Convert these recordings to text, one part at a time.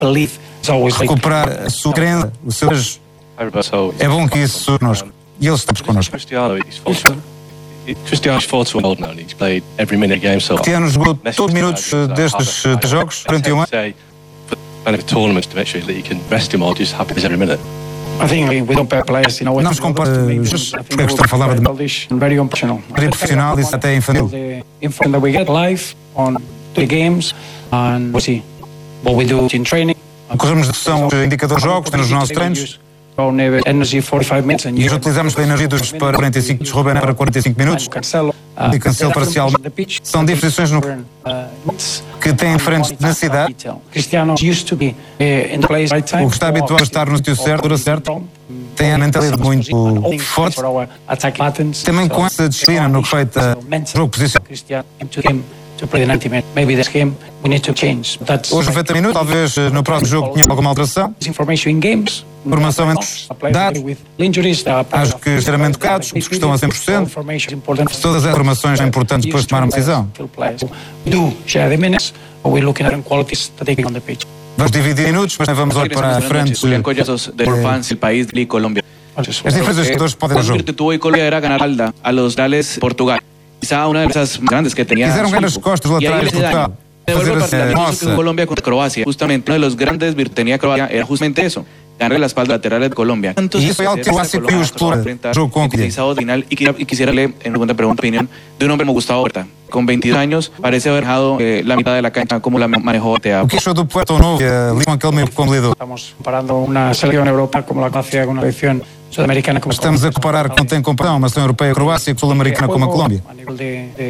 recuperar a sua crença, o seu desejo. É bom que isso surja e ele está connosco. Cristiano jogou todos os minutos destes jogos durante um ano. Não nos compara, porque a questão falava de profissional e até infantil. Corremos de são os indicadores de jogos nos nossos treinos. E utilizamos a energia dos para 45 minutos, Ruben para 45 minutos e Cancelo parcialmente. São diferenciações que têm diferentes necessidades. O que está habituado a estar no sítio certo, hora certa, tem a mentalidade muito forte. Também com essa disciplina no que feito a jogo posicional. Hoje 90 minutos, talvez no próximo jogo tenha alguma alteração. Informação em dados, acho que extremamente tocados, os que estão a 100%. Todas as informações são importantes depois de tomar uma decisão. Vamos dividir minutos, mas vamos olhar para a frente. As diferenças dos jogadores podem ter jogo. Quizá una de esas grandes que tenía. Quiseram ganhar as costas laterais de Portugal. Fazer Colombia contra Croacia. Justamente uno de los grandes virtudes tenía Croacia era justamente eso. Ganar la espalda lateral de Colombia. Y eso es algo que Croacia pudo explorar. Y quisiera leer en una pregunta opinión de un hombre como Gustavo Huerta. Con 22 años, parece haber dejado la mitad de la cancha como la manejó Teao. O que achou do Puerto Novo, com aquele meio como lidou? Estamos comparando una selección europea como la Croacia con una selección sudamericana como Estamos a comparar com tem comparação uma seleção europeia, Croácia, sul-americana como a Colômbia. A nível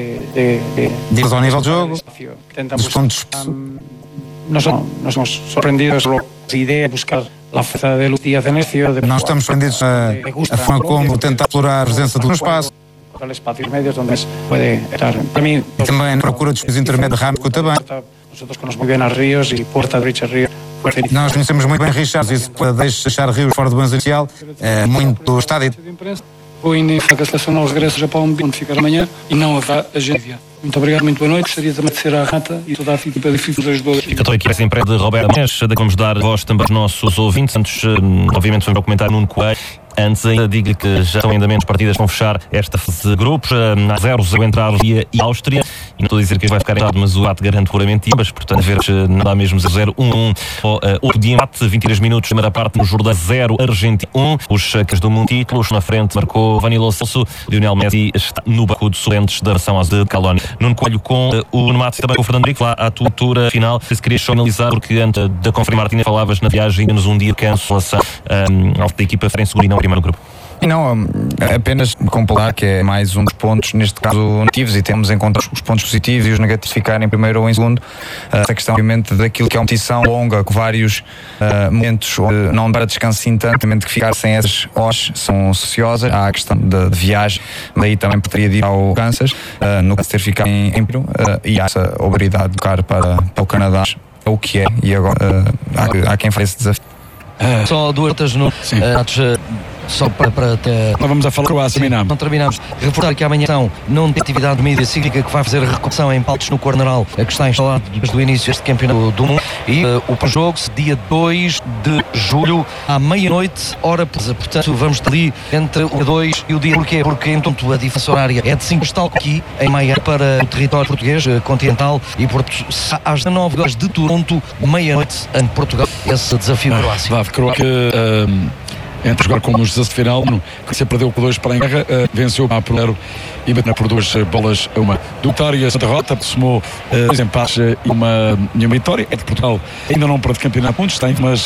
Diz ao nível de jogo, dos pontos. Nos hemos sorprendidos por la idea de buscar la fuerza de Luis Díaz de Necio. Nós estamos sorprendidos a forma como tentar explorar a presença do espaço. Espaços médios onde pode estar. Para mim, e também procura de espaços intermédios de Ramos também. Nosotros conhecemos muito bem a Ríos e Porta de Richard Ríos. Nós conhecemos muito bem Richard, isso deixar Ríos fora do banco inicial é muito estádio. Vou indicar que a seleção não regressa ao Japão, onde ficar amanhã, e não haverá agência. Muito obrigado, muito boa noite. Gostaria de agradecer à Rata e toda a equipa difícil das duas. Fica toda a equipa sempre de Roberto Mendes, vamos dar voz também aos nossos ouvintes. Antes, obviamente, vamos comentar Nuno Coelho. Antes ainda digo-lhe que já estão ainda menos partidas vão fechar esta fase de grupos. Há 0-0 entre a Argélia e a Áustria. E não estou a dizer que vai ficar errado, mas o ato garante puramente ibas. Portanto, a ver não dá mesmo 0-0, 1-1. Outro dia empate, 23 minutos, primeira parte no Jordão 0, Argentina 1. Os que do mundo títulos na frente marcou Vanilo Celso. Lionel Messi está no banco de suplentes da nação de Calónia. Nuno Coelho com o Numato e também com o Fernando Henrique lá à tua altura final. Se querias só analisar, porque antes da confirmar Martínez falavas na viagem, menos um dia de cancelação da equipa frente segura e não primeiro grupo. E não, apenas completar que é mais um dos pontos, neste caso negativos, e temos em conta os pontos positivos e os negativos ficarem em primeiro ou em segundo. Essa questão, obviamente, daquilo que é uma competição longa, com vários momentos onde não dá descanso assim tanto, também de que ficar sem essas horas são sociosas. Há a questão de viagem, daí também poderia ir ao Kansas, no caso de ter ficado em Peru, e há essa obrigação de tocar para o Canadá, é o que é, e agora há quem faça esse desafio. Só duas notas no só para ter... Nós vamos a falar Croácia, não terminamos. Reportar que amanhã não tem atividade de mídia significa que vai fazer a reconstrução em Pautos no Corneral, que está instalado desde o início deste campeonato do mundo. E o jogo dia 2 de julho à meia-noite, hora portanto vamos estar ali entre o dia 2 e o dia. Porquê? Porque enquanto a diferença horária é de 5 horas, tal aqui em Miami para o território português continental, e portanto às 19 horas de Toronto, meia-noite em Portugal, esse desafio Croácia. Entre jogar como os 16 de final, que se perdeu por 2 para a Inglaterra, venceu por 0 e bateu por 2-1. Do Vitória, essa derrota somou 2 empates e uma vitória. É de Portugal, ainda não perde campeonato, pontos tem, mas